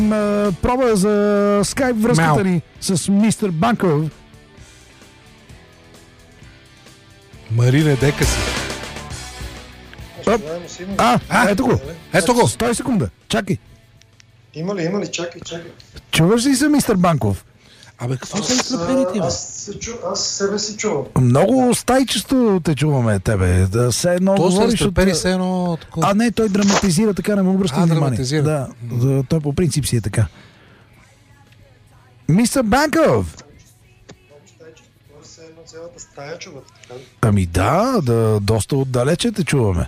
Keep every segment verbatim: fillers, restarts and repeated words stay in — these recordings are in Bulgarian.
а, проба за скайп връзката Мяу. ни с мистер Банков. Марине, дека си. А, А, ето го. Ето го. сто секунда. Чакай. Има ли, има ли? Чакай, чакай. Чуваш ли се, мистер Банков? Абе, какво Аз, са изтръпените, бе? аз, се чу, аз себе си чувам. Много стайчесто те чуваме тебе. Да се едно То са говориш от... изтръпени се едно такова. А, не, той драматизира така, не му обръща А, внимание. драматизира. Да, да, той по принцип си е така. Мистер Банков! Все едно цялата стая чуват. Така. Ами да, да, доста отдалече те чуваме.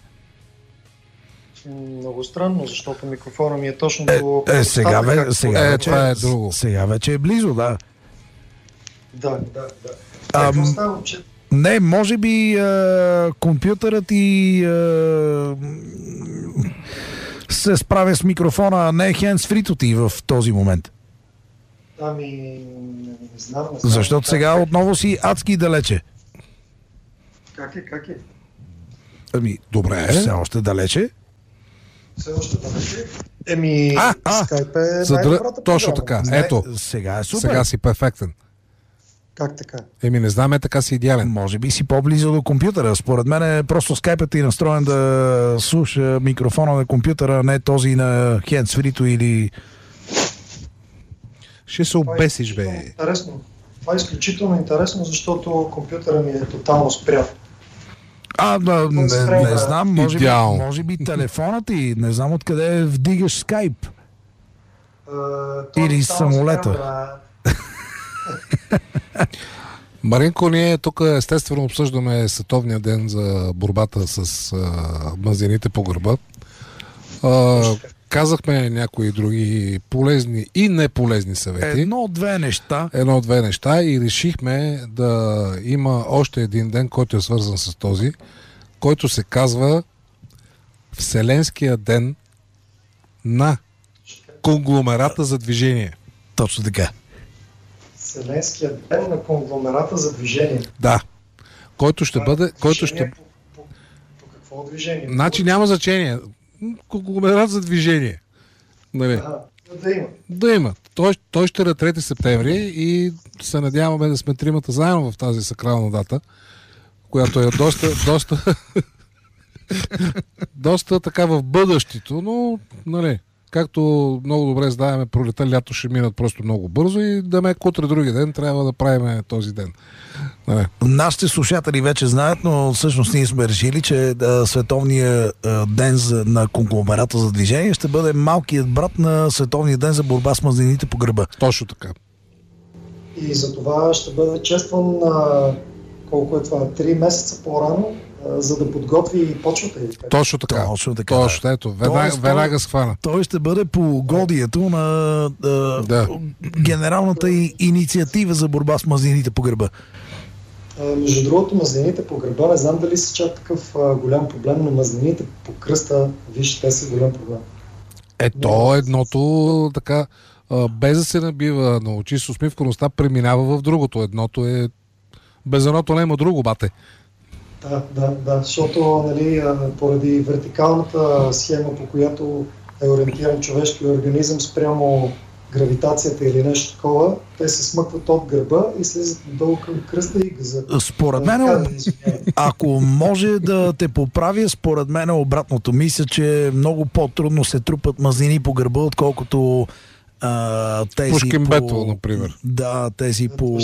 Много странно, защото микрофона ми е точно Е, до... е сега, ве, сега, Е, вече, това е друго. сега вече е близо, да. Да, да, да. Ам, Какво става, че... Не, може би е, компютърът и е, се справя с микрофона, а не хендсфрито ти в този момент. Ами, не, не знам. Не знам. Защото как, сега как, отново си адски далече. Как е, как е? Ами, Добре. все още далече. Все още да вече. Еми, А, а, Skype е Задра... най-добрата Точно програма. така. Ето, Не, сега е супер. сега си перфектен. Как така? Еми, не знам, е така си идеален. Може би си по-близо до компютъра. Според мен е просто скайпът ти е настроен да слуша микрофона на компютъра, а не този на хендсфрито или... Ще се Това е обесиш, изключително бе. Интересно. Това е изключително интересно, защото компютъра ми е тотално спрял. А, да, не, спрял, не да. знам, може би, Идеално. може би телефонът ти, не знам откъде вдигаш скайп. Uh, той Или е тотално самолета. спрял, а, Маринко, ние тук естествено обсъждаме Световния ден за борбата с а, мазнените по гърба. А, казахме някои други полезни и неполезни съвети. Едно-две неща. Едно-две неща и решихме да има още един ден, който е свързан с този, който се казва Вселенския ден на конгломерата за движение. Точно така. Вселенския ден на конгломерата за движение. Да. Който ще А, бъде, който ще... движение По, по, по какво движение? Значи няма значение. Конгломерат за движение. Нали? А, да има. Да има. Той, той ще е на трети септември и се надяваме да сме тримата заедно в тази сакрална дата, която е доста, доста, доста така в бъдещето, но, нали, както много добре знаеме, пролета, лято ще минат просто много бързо и да ме утре други ден трябва да правим този ден. Нали. Нашите слушатели вече знаят, но всъщност ние сме решили, че да, Световния а, ден за, на конгломерата за движение ще бъде малкият брат на Световния ден за борба с мазнините по гърба. Точно така. И за това ще бъде честван а, колко е това, три месеца по-рано, а, за да подготви почвата. Или как? Точно така. Точно така. Точно, ето, веднага, Тоест, веднага схвана. Той ще бъде по угодието на а, Да. генералната и инициатива за борба с мазнините по гърба. А, между другото, мазнините по гърба, не знам дали са чак такъв а, голям проблем, но мазнините по кръста, виж, те са голям проблем. Ето едното така, а, без да се набива на очи с усмивка, носта преминава в другото. Едното е... Без едното няма друго, бате. Да, да, да, защото нали, а, поради вертикалната схема, по която е ориентиран човешки организъм спрямо гравитацията или нещо такова, те се смъкват от гърба и слизат долу към кръста и газа. Според мен, ако може да те поправя, според мен обратното. Мисля, че много по-трудно се трупат мазнини по гърба, отколкото а, тези Пушкинбето, по... например. Да, тези по...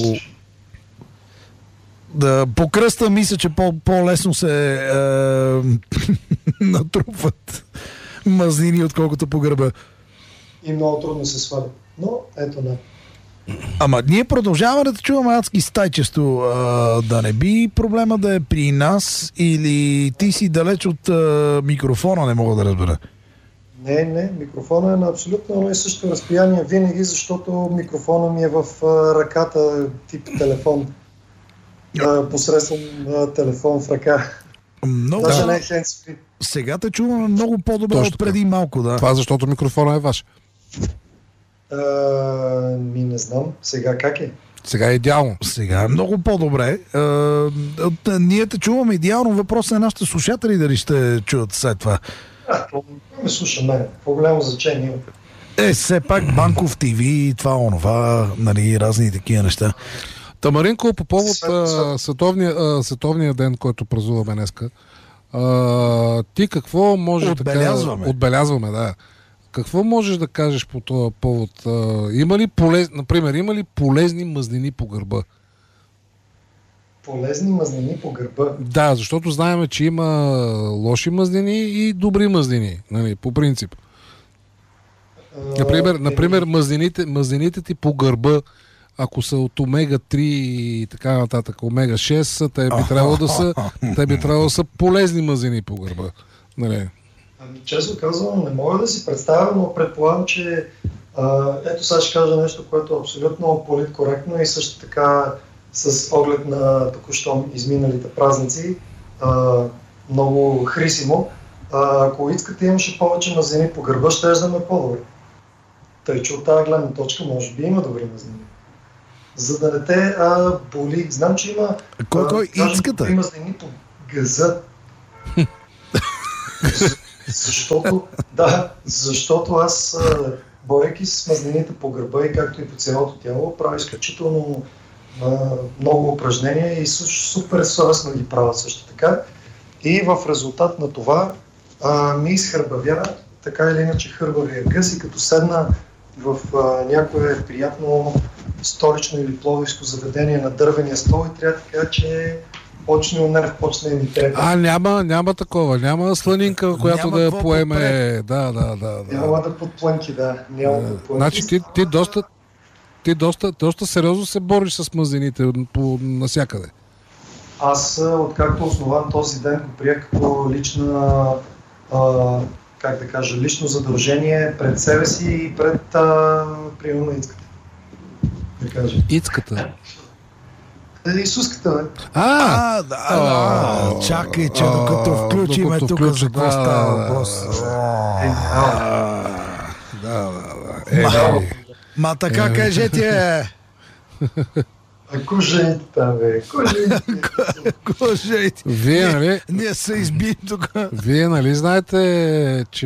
Да, по кръста мисля, че по- по-лесно се е, натрупват мазнини, отколкото по гърба. И много трудно се сваля. Но ето не. Ама ние продължаваме да те чуваме адски стайчесто. А, да не би проблема да е при нас или ти си далеч от а, микрофона, не мога да разбера. Не, не, микрофона е на абсолютно едно и също разстояние винаги, защото микрофона ми е в а, ръката, тип телефон. А, посредством а, телефон в ръка. Много, Даже да. не е hands-free. Сега те чуваме много по-добре Точно от преди малко. Да. Това защото микрофона е ваш. А, ми не знам. Сега как е? Сега е идеално. Сега е много по-добре. А, а, ние те чуваме идеално. Въпросът е нашите слушатели дали ще чуят след това. А, то ме слуша мен. По-голямо значение има. Е, все пак Банков ТВ, това, онова, нали, разни такива неща. Тамаринко, по повод а, световния, а, световния ден, който празнуваме днеска, а, ти какво можеш Отбелязваме. да Отбелязваме, да. Какво можеш да кажеш по този повод? А, има ли полез... Например, има ли полезни мазнини по гърба? Полезни мазнини по гърба. Да, защото знаем, че има лоши мазнини и добри мазнини, нали, по принцип. Например, А, например мазнините, мазнините ти по гърба, ако са от омега три и така нататък, омега шест, те би трябвало да са, те би трябвало да са полезни мазнини по гърба. Нали? Ами, честно казвам, не мога да си представя, но предполагам, че а, ето сега ще кажа нещо, което е абсолютно политкоректно и също така с оглед на току-що изминалите празници, а, много хрисимо. А, ако искате имаше повече мазнини по гърба, ще да ме по-добре. Тъй, че от тази гледна точка може би има добри мазнини. За да не те а, боли. Знам, че има... Кой, кой? кажем, Ицката? добри мазнини по газа. Защото, да, защото аз, а, борейки с мазнините по гърба и както и по цялото тяло, правя изключително а, много упражнения и супер съвестно ги правя също така. И в резултат на това а, ми изхърбавя така или иначе хърбавия гъс и като седна в а, някое приятно столично или пловдивско заведение на дървения стол и трябва така, че почне нерв, почне и ми трепа. А, няма, няма такова, няма сланинка, която Няма да я какво поеме. подпре. Да, да, да. да. Няма да подплънки, да. Няма да подплънки. Значи ти, ти доста, ти доста, доста сериозно се бориш с мазнините по насякъде. Аз, а, откакто основан този ден, го приех като лична, а, как да кажа, лично задължение пред себе си и пред а, приема Ицката. Да кажа. Ицката. Е, Исуската, бе. А, А, да, да. Чакай, че докато А, включиме докато тук за включи, какво да, става да, въпрос. Е, а, да, да, да. Е, Ма, е. ма така кажете, ако жените там, бе. Ако жените. кажете. Вие, нали, Ние се избием тук. Вие нали знаете, че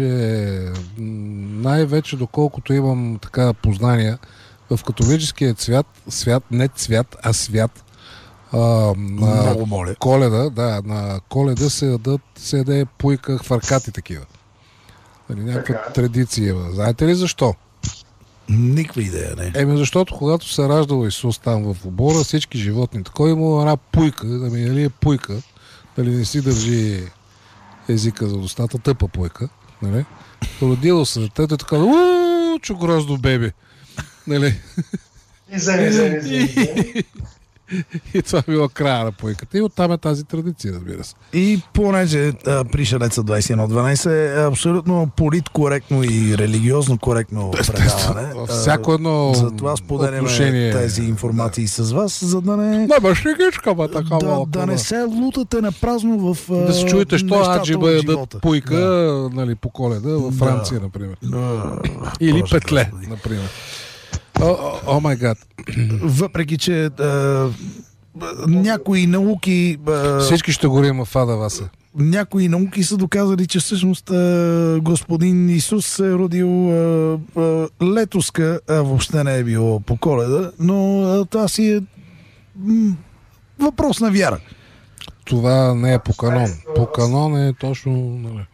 най-вече доколкото имам така познания, в католическия цвят, свят, не цвят, а свят, а, на Много моля. Коледа, да, на Коледа се ядат, се яде пуйка, хвъркати такива. Нали, някаква Така. традиция. Знаете ли защо? Никаква идея, не. Еми защото когато се раждал Исус там в обора, всички животни, такова има една пуйка, да ми нали е пуйка, дали не си държи езика за устата, тъпа пуйка, нали? Родило се детето и така, ууу, чугрозно бебе, нали? И вземи, вземи, вземи, вземи. И това било края на пуйката. И оттам е тази традиция, разбира се. И понеже а, при Шалеца двайсет и едно дванайсет е абсолютно политкоректно и религиозно коректно предаване. Във всяко едно Затова споделяме отношение, тези информации с вас, за да не... Не, бе, шегичка, бе, така Да, малко, да не се лутате на празно в а, Да се чуете, що нещата аджи от бъде живота. да пуйка, Да. нали, по Коледа, във Франция, например. А, Или Боже петле, Господи. например. О, о май гад. Въпреки, че а, някои науки а, Всички ще горим в ада, Васа. някои науки са доказали, че всъщност а, господин Исус се е родил а, а, летоска, а въобще не е било по Коледа, но а, това си е м, въпрос на вяра. Това не е по канон. По канон е точно... Нали.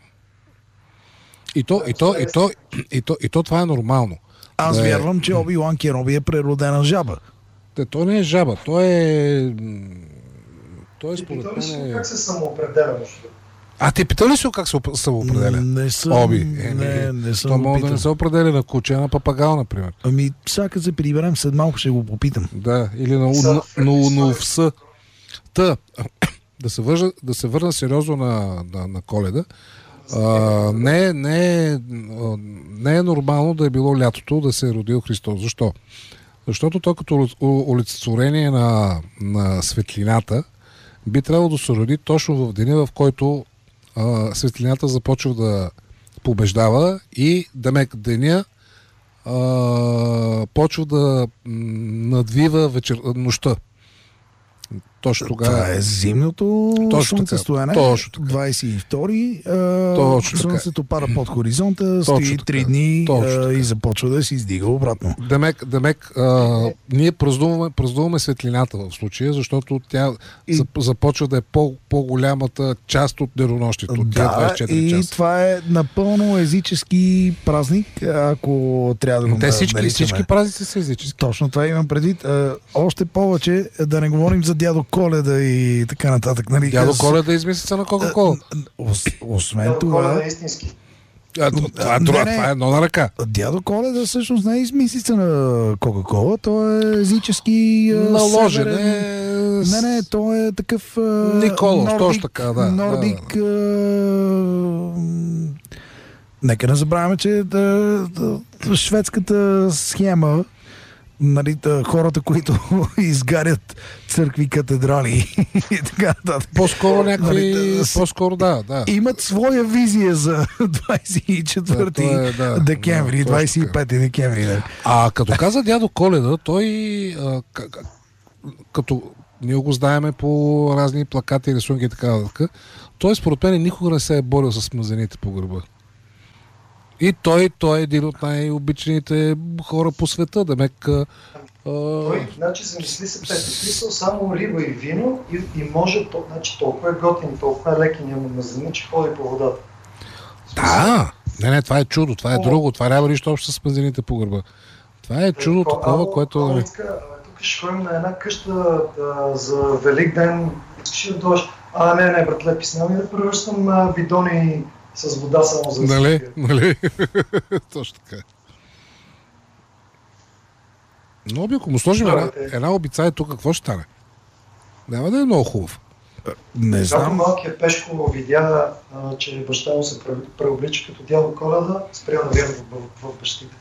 И то, и то, и то, и то, и то това е нормално. Аз Да е- вярвам, че Оби-Лан Кеноби е преродена жаба. Те, той не е жаба, той е... Той е Ти според питал ли си мен... как се самоопределя нещо? А ти питали ли си как се оп- самоопределя? Не съм. Оби. Не, не съм То го може да питал. не се определя на куче, а на папагал, например. Ами, сега като се приберем след малко ще го попитам. Да, или на, Са, на, на, на история. овса. Та, да се, вържа, да се върна сериозно на, на, на Коледа. А, не, не, е- а, не е нормално да е било лятото да се е родил Христос. Защо? Защото то като олиц- о- олицетворение на, на светлината би трябвало да се роди точно в деня, в който а, светлината започва да побеждава и да мек деня а, почва да м, надвива вечер, нощта. Точно тогава. Това е зимното слънцестояне. Точно така. двадесет и втори. Точно Слънцето пада под хоризонта, стои три така. дни Точно а, и така. започва да се издига обратно. Демек, демек а, ние празнуваме, празнуваме светлината в случая, защото тя И- зап- започва да е по, по-голямата част от денонощието. от тия Да, двадесет и четири и часа. това е напълно езически празник, ако трябва да го Те всички, наричаме. всички празници са езически. Точно това имам предвид. А, още повече да не говорим за дядо Коледа и така нататък. Нали? Дядо С- Коледа е измислица на Кока-Кола. Ос, освен Дядо това, Коледа е истински. А, това, Не, това, не. това е едно на ръка. дядо Коледа всъщност не е измислица на Кока-Кола, той е езически а, Наложен северен- е... Не, не, той е такъв а, Николос, точно така, да. Нордик. А, нека не забравяме, че да, да, шведската схема, нали, да, хората, които изгарят църкви, катедрали и така нататък. По-скоро някакви... Нали, да, с- По-скоро да, да. Имат своя визия за двадесет и четвърти Да, това е, да. декември, Да, точно двадесет и пети декември. Да. А като каза дядо Коледа, той а, к- к- като ние го знаеме по разни плакати, рисунки и така нататък, той според мен никога не се е борил с мазените по гърба. И той, той е един от най-обичаните хора по света, да мек... А, Той, значи, замисли се пет. Смисъл само риба и вино и, и може, то, значи, толкова е готин, толкова е леки, няма мазнини, че ходи по водата. да! Не, не, това е чудо, това е друго, това няма нищо общо с мазените по гърба. Това е чудо такова, което... Ало, иска, тук ще ходим на една къща да, за Велик ден, ще дойдеш. А, не, не, братле, писна ми да превръщам а, бидони с вода само за да Нали? се пие. Нали? Точно така. Но би, ако му сложим една, Здравейте. една обицая тук, какво ще стане? Няма да е много хубав. Не Когато знам. малкият Пешко видя, а, че баща му се пре- преоблича като дядо Коледа, спря да вярва в, в, в бащите.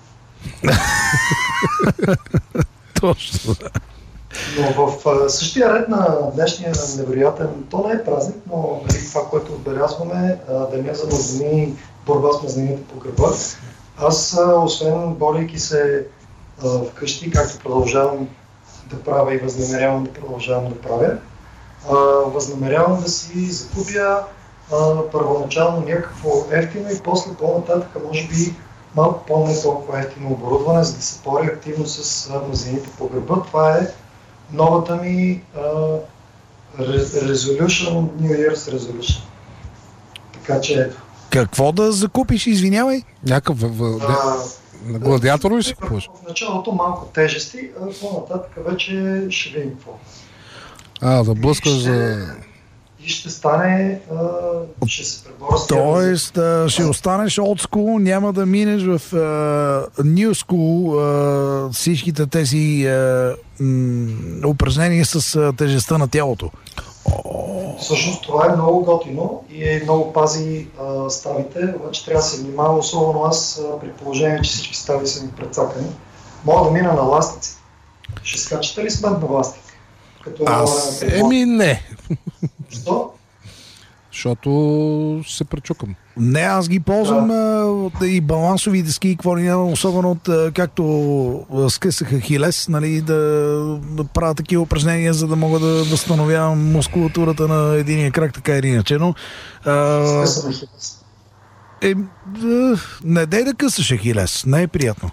Точно. Но в а, същия ред на днешния невероятен, то не е празник, но нали, това, което отбелязваме, а, Деня за мазнини, борба с мазнините по гърба. Аз, а, освен борейки се а, вкъщи, както продължавам да правя и възнамерявам да продължавам да правя, а, възнамерявам да си закупя а, първоначално някакво ефтино и после по-нататък, може би малко по-не толкова ефтино оборудване, за да се бори активно с а, мазнините по гърба. Това е новата ми а, Resolution, New Year's Resolution. Така че ето. Какво да закупиш, извинявай? Някакъв в, в, А, на гладиатор ли си купуваш? в началото малко тежести, а по-нататък вече ще видим какво. А, да блъскаш за... И ще стане, а, ще се преборя с тях. Тоест, а, ще останеш old school, няма да минеш в а, new school а, всичките тези а, м, упражнения с а, тежестта на тялото. Всъщност това е много готино и е много пази а, ставите, обаче трябва да се внимава, особено аз а, при положение, че всички стави са ми прецакани. Мога да мина на ластици. Ще скачате ли с мен на ластик? Като Аз- е, Еми не, Що? защото се пречукам. Не, аз ги ползвам а, и балансови дъски, какво ли няма, особено от, а, както а, скъсаха Хилес, нали, да, да правя такива упражнения, за да мога да възстановявам мускулатурата на единия крак, така или иначе, но а, Скъсана хилес. е, а, не дай да късаш Хилес, не е приятно.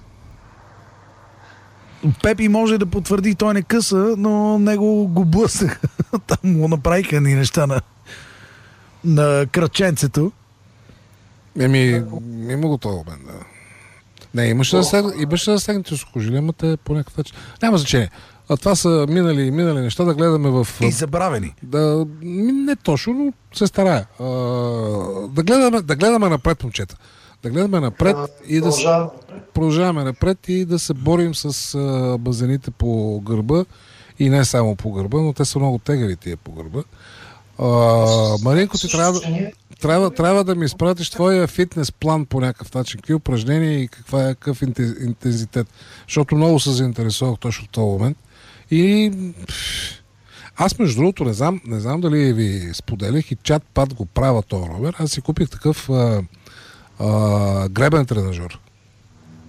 Пепи може да потвърди, той не къса, но него го блъснаха. Там му направиха ни неща на, на кръченцето. Еми, има го това обен, да. Не, имаше да сег... имаше да сегнете сухожилия, ама те по някакъв начин. Няма значение. А това са минали минали неща, да гледаме в... И забравени. Да, ми, не точно, но се старая. А, да, гледаме, да гледаме напред, момчета. Да гледаме напред и да се, Продължаваме напред. продължаваме напред и да се борим с а, базените по гърба и не само по гърба, но те са много тегави тия по гърба. А, Маринко, ти трябва, да- Ние- трябва, трябва да ми изпратиш твоя фитнес план по някакъв начин. Какви упражнения и каква е, какъв интез- интензитет. Защото много се заинтересувах точно в този момент. И пф, аз между другото не знам, не знам дали ви споделях и чат пат го правя този номер. Аз си купих такъв а, а, гребен тренажер.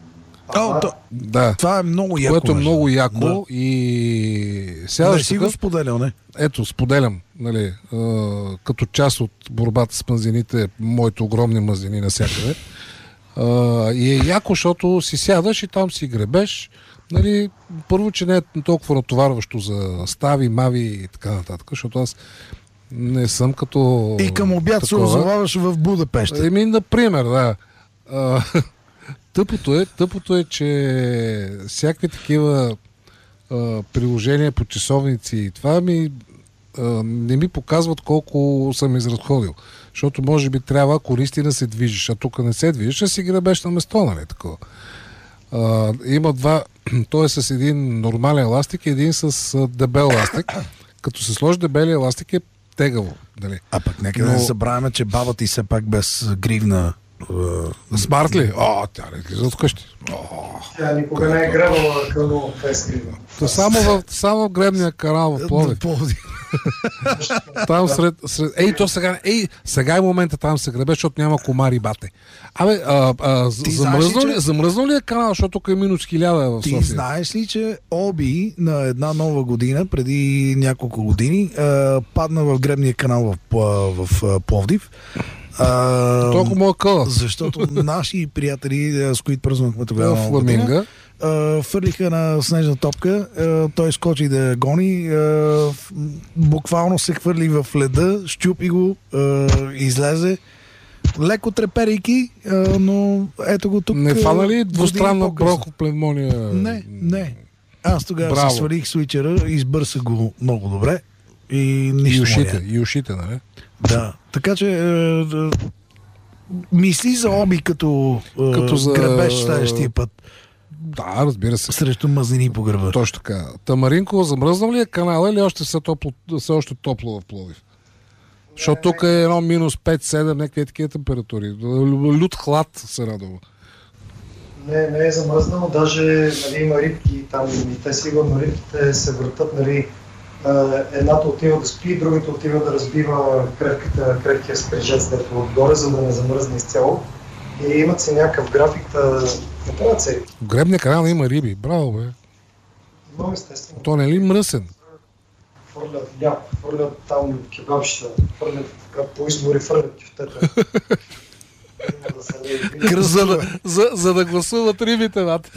А, то, Да. това е много яко. Което е нещо. много яко Да. и Не сядаш си го тук, споделял, не? ето, споделям, нали, а, като част от борбата с мазнините, моите огромни мазнини навсякъде. А, и е яко, защото си сядаш и там си гребеш. Нали, първо, че не е толкова натоварващо за стави, мави и така нататък, защото аз не съм като... И към обяд се такова. озоваваш в Будапеща. Еми, например, да. А, тъпото, е, тъпото е, че всякакви такива а, приложения по часовници и това ми а, не ми показват колко съм изразходил. Защото може би трябва, ако наистина се движиш, а тук не се движиш, а си гребеш на место, нали такова. А, има два, той е с един нормален еластик и един с а, дебел еластик. Като се сложи дебели еластик е тегаво. Нали. А пък нека да Но- не забравяме, че баба ти все пак без гривна. е, Смарт ли? О, тя не излиза от къщи. О, Тя никога не е гребала къно без грива. то само в, само в гребния канал в Пловдив. Пловдив. Там сред, сред... Ей, то сега, ей, сега е момента там се гребе, защото няма комари бате. Абе, а, а, Ти замръзнал, знаеш ли, ли, че- замръзнал ли е канал, защото тук е минус хиляда в Ти София? знаеш ли, че Оби на една нова година, преди няколко години, е, падна в гребния канал в, Пла- в, е, Пловдив. А, Толкова му е къла. защото наши приятели, е, с които празнувахме тогава, В нова година, Фламинга. е, фърлиха на снежна топка, е, той скочи да я гони, е, в- буквално се хвърли в леда, щупи го, е, излезе, леко треперейки, е, но ето го тук. Не е, фана ли години двустранна по-късно. бронхоплевмония? Не, не. Аз тогава Браво. се свалих свичера, избърсах го много добре и И нищо му ушите, няма. и ушите, нали? Да. Така че е, е, мисли за Оби като, е, Като за- гребеш следващия път Да, разбира се. срещу мазнини по гърба. Точно така. Тамаринко, замръзнал ли е канала или още все, топло, все още топло в Пловдив? Защото тук е едно минус пет-седем, някакви такива температури. Лют хлад се радва. Не, не е замръзнал, даже нали, има рибки там и те сигурно рибките се въртат, нали, а, едната отива да спи, другата отива да разбива крепката, крепкия скрижец, дето отгоре, за да не замръзне изцяло. И имат си някакъв график да направят се. В гребния канал има риби. Браво, бе. Но естествено, То не е ли мръсен? фърлят ляп, фърлят там кебабща, фърлят така, по избори, фърлят кюфтета. Има да се леви. За да, за, за да гласуват рибите, над.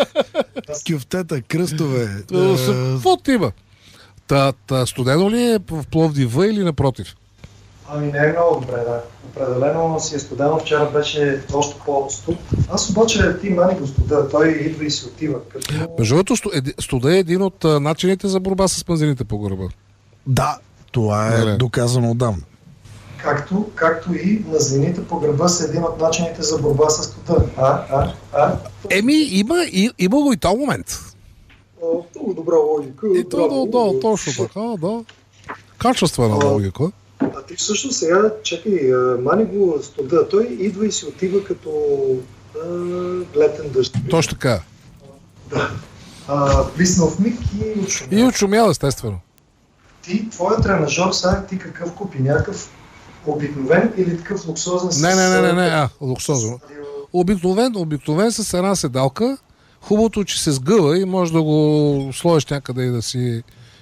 Кюфтета, кръстове. е, Какво ти има? Та, та студено ли е в Пловдив или напротив? Ами не е много добре, да. Определено си е студено, вчера беше още по-студ. Аз обаче ти мани го студа, той идва и си отива. Като... Между другото, сту- еди- студа е един от а, начините за борба с мазнините по гърба. Да, това е Добре. доказано отдавна. Както, както и мазнените по гърба са един от начините за борба с студа. А, а, а. Еми, има, и, има го и този момент. О, много добра логика. И то, да, да, точно така, да. Качествена А, логика. А ти всъщност сега, чакай, а, мани го студа. Той идва и си отива като а, летен дъжд. Точно така. Да. А, плиснал в миг и отшумял. И отшумял, естествено. Ти, твоя тренажер, сега ти какъв купи? Някакъв обикновен или такъв луксозен? с- Не, не, не, не, не, а, луксозно. Обикновен, обикновен с една седалка. Хубавото, че се сгъва и може да го сложиш някъде и да си...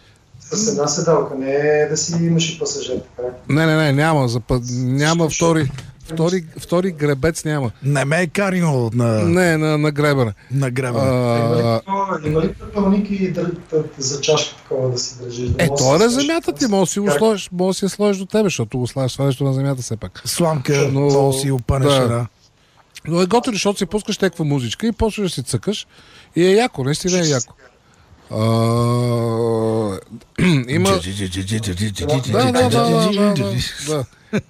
С една седалка, не е да си имаш и пасажир, така. Не, не, не, няма. За път, няма втори, втори, втори гребец няма. Не ме е каринал на, Не, на, на гребане. на гребане. Има ли, А, такова- има ли пепелник и дър- дър- за чашка такова да си държиш? Да е, можеш то е да на си земята ти, може да си го Как? сложиш, може да си я сложиш до тебе, защото го слагаш това нещо на земята все пак. Сламка, но- много си опънеш да. една. Но е готино, защото си пускаш някаква музичка и почваш да си цъкаш и е яко, наистина е яко. А, има... Да, да, да, да, да, да, да.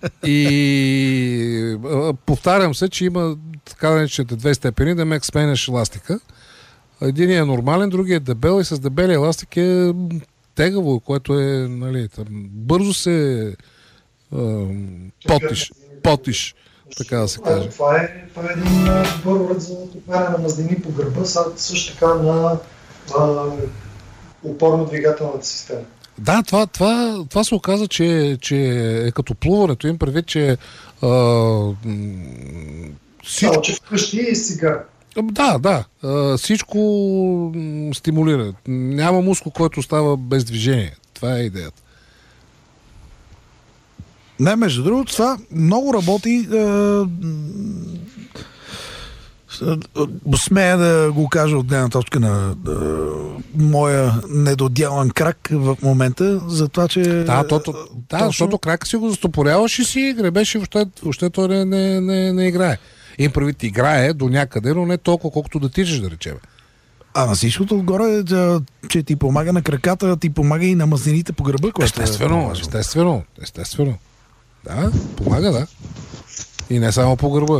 И а, повтарям се, че има така наречените две степени да мек сменяш еластика. Единият е нормален, другият е дебел и с дебелия еластик е тегаво, което е, нали, там, бързо се а, потиш, потиш, така да се Това е- каже. Това е, това е един а, добър уред за отваряне на мазнини по гърба, са- също така на а, опорно-двигателната система. Да, това, това, това се оказа, че, че е като плуването. Им предвид, че а, м, всичко, Само, че вкъщи и сега. Да, да. А, всичко м, стимулира. Няма мускул, който става без движение. Това е идеята. Не, между другото, това много работи. Е, е, смея да го кажа от гледна точка на е, моя недодялан крак в момента, за това, че... Да, тото, да точно... защото крака си го застопоряваш и си гребеш и въобще, въобще той не, не, не, не играе. Им правит играе до някъде, но не толкова, колкото да тичаш, да речем. А на всичкото отгоре, че ти помага на краката, ти помага и на мазнините по гърба. Естествено, е естествено, естествено. Да, помага, да. И не само по гърба.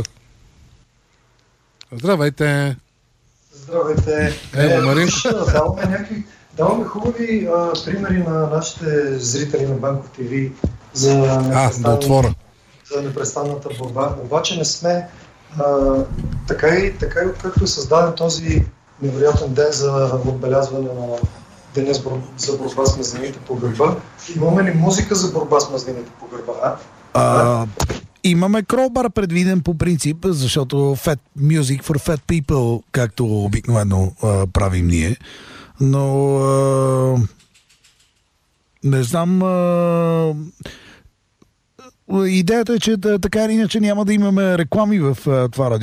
Здравейте! Здравейте! Е, Марин. Даваме някакви, даваме хубави а, примери на нашите зрители на Банков ТВ за, а, да за непрестанната борба. Обаче не сме а, така и, така и откакто е създаден този невероятен ден за отбелязване на деня за борба с мазнините по гърба. Имаме ли музика за борба с мазнините по гърба? А? А, имаме кролбар предвиден по принцип, защото fat music for fat people, както обикновено а, правим ние. Но а, не знам... А, идеята е, че така или иначе няма да имаме реклами в а, това радио.